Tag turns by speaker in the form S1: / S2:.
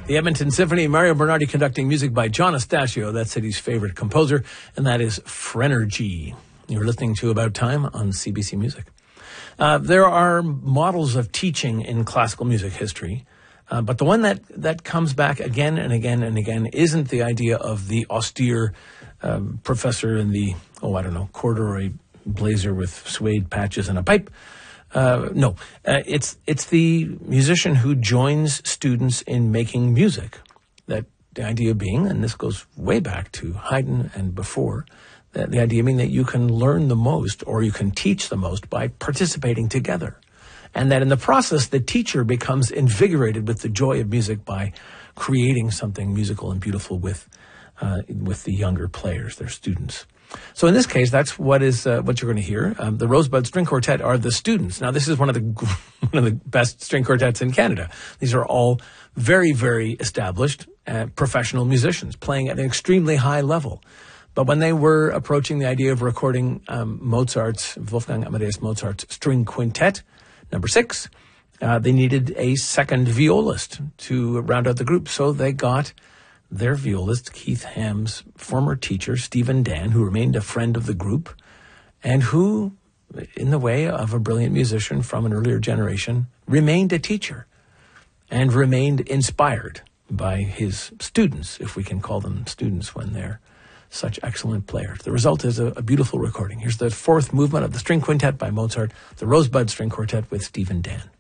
S1: The Edmonton Symphony, Mario Bernardi conducting music by John Astasio, that city's favorite composer, and that is Phrenergy. You're listening to About Time on CBC Music. There are models of teaching in classical music history, but the one that comes back again and again and again isn't the idea of the austere professor in the, corduroy blazer with suede patches and a pipe. No, it's the musician who joins students in making music. That the idea being, and this goes way back to Haydn and before, that the idea being that you can learn the most or you can teach the most by participating together. And that in the process, the teacher becomes invigorated with the joy of music by creating something musical and beautiful with the younger players, their students. So in this case, that's what you're going to hear. The Rosebud String Quartet are the students. Now, this is one of the best string quartets in Canada. These are all very, very established professional musicians playing at an extremely high level. But when they were approaching the idea of recording Wolfgang Amadeus Mozart's String Quintet, number 6, they needed a second violist to round out the group. So they got their violist, Keith Ham's former teacher, Stephen Dan, who remained a friend of the group, and who, in the way of a brilliant musician from an earlier generation, remained a teacher and remained inspired by his students, if we can call them students when they're such excellent players. The result is a beautiful recording. Here's the 4th movement of the String Quintet by Mozart, the Rosebud String Quartet with Stephen Dan.